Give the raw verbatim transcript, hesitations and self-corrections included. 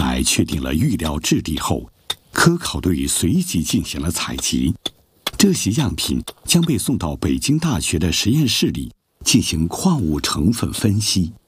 在确定了预料质地后，科考队随即进行了采集。这些样品将被送到北京大学的实验室里进行矿物成分分析。